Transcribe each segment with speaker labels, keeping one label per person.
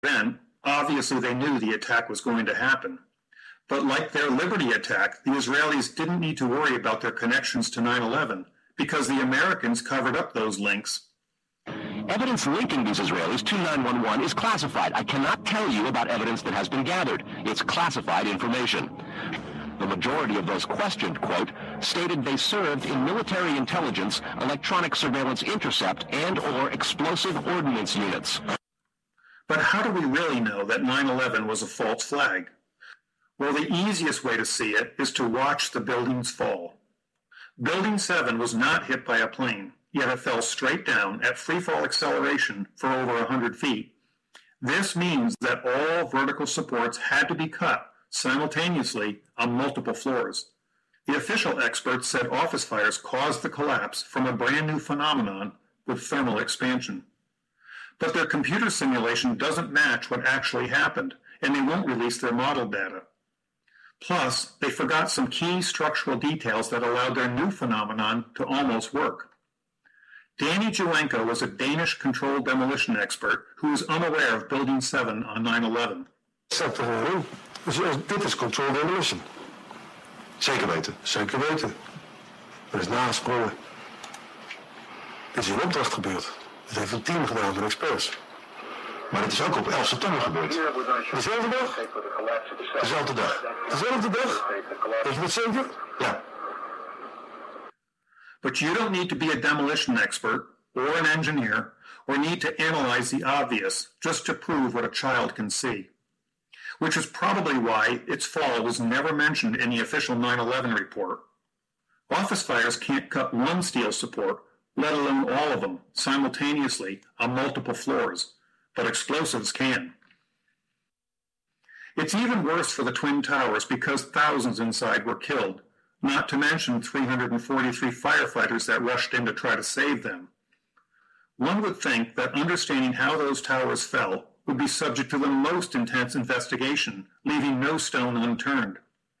Speaker 1: Then, obviously they knew the attack was going to happen. But like their Liberty attack, the Israelis didn't need to worry about their connections to 9/11 because the Americans covered up those links.
Speaker 2: Evidence linking these Israelis to 9/11 is classified. I cannot tell you about evidence that has been gathered. It's classified information. The majority of those questioned, quote, stated they served in military intelligence, electronic surveillance intercept, and/or explosive ordnance units.
Speaker 1: But how do we really know that 9/11 was a false flag? Well, the easiest way to see it is to watch the buildings fall. Building 7 was not hit by a plane, yet it fell straight down at freefall acceleration for over 100 feet. This means that all vertical supports had to be cut simultaneously on multiple floors. The official experts said office fires caused the collapse from a brand new phenomenon with thermal expansion. But their computer simulation doesn't match what actually happened, and they won't release their model data. Plus, they forgot some key structural details that allowed their new phenomenon to almost work. Danny Juenko was a Danish controlled demolition expert who was unaware of Building 7 on 9/11.
Speaker 3: Zet er gewoon in. Dit is controlled demolition.
Speaker 4: Zeker weten.
Speaker 3: Zeker weten. Er is nagesprongen. Dit is in opdracht gebeurd. Het heeft een team gedaan van experts.
Speaker 4: Maar het is ook op 11 september gebeurd.
Speaker 3: Dezelfde dag?
Speaker 4: Dezelfde dag.
Speaker 3: Dezelfde dag? Weet je dat zeker?
Speaker 4: Ja.
Speaker 1: But you don't need to be a demolition expert or an engineer or need to analyze the obvious just to prove what a child can see. Which is probably why its fall was never mentioned in the official 9/11 report. Office fires can't cut one steel support, let alone all of them, simultaneously on multiple floors, but explosives can. It's even worse for the Twin Towers because thousands inside were killed, not to mention 343 firefighters that rushed in to try to save them. One would think that understanding how those towers fell would be subject to the most intense investigation, leaving no stone unturned.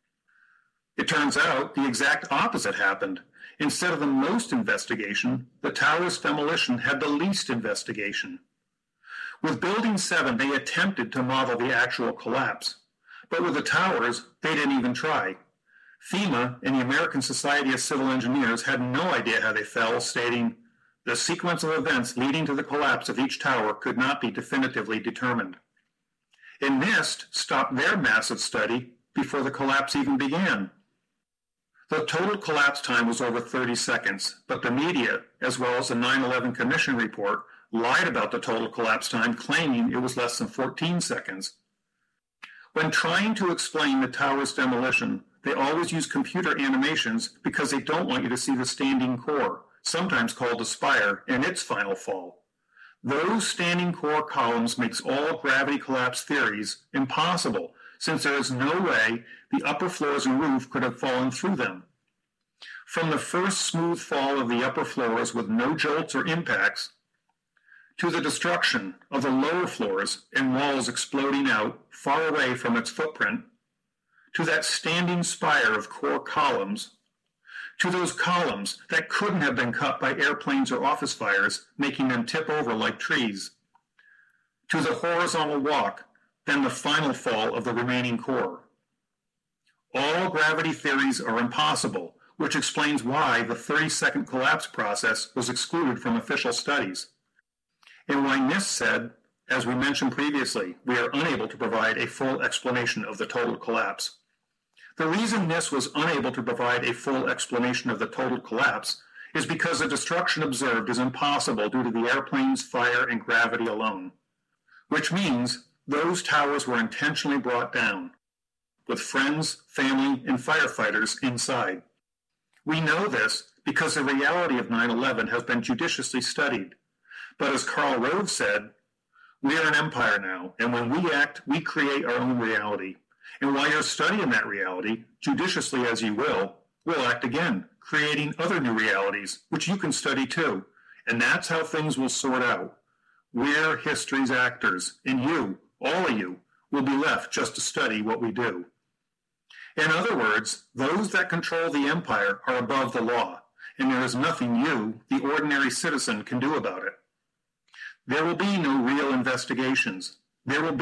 Speaker 1: It turns out the exact opposite happened. Instead of the most investigation, the tower's demolition had the least investigation. With Building 7, they attempted to model the actual collapse. But with the towers, they didn't even try. FEMA and the American Society of Civil Engineers had no idea how they fell, stating, "The sequence of events leading to the collapse of each tower could not be definitively determined." And NIST stopped their massive study before the collapse even began. The total collapse time was over 30 seconds, but the media, as well as the 9/11 Commission report, lied about the total collapse time, claiming it was less than 14 seconds. When trying to explain the tower's demolition, they always use computer animations because they don't want you to see the standing core, sometimes called the spire, and its final fall. Those standing core columns makes all gravity collapse theories impossible, since there is no way the upper floors and roof could have fallen through them. From the first smooth fall of the upper floors with no jolts or impacts, to the destruction of the lower floors and walls exploding out far away from its footprint, to that standing spire of core columns, to those columns that couldn't have been cut by airplanes or office fires, making them tip over like trees, to the horizontal walk, then the final fall of the remaining core. All gravity theories are impossible, which explains why the 30-second collapse process was excluded from official studies, and why NIST said, as we mentioned previously, we are unable to provide a full explanation of the total collapse. The reason NIST was unable to provide a full explanation of the total collapse is because the destruction observed is impossible due to the airplanes, fire, and gravity alone, which means those towers were intentionally brought down, with friends, family, and firefighters inside. We know this because the reality of 9/11 has been judiciously studied. But as Karl Rove said, we are an empire now, and when we act, we create our own reality. And while you're studying that reality, judiciously as you will, we'll act again, creating other new realities, which you can study too. And that's how things will sort out. We're history's actors, and you, all of you, will be left just to study what we do. In other words, those that control the empire are above the law, and there is nothing you, the ordinary citizen, can do about it. There will be no real investigations. There will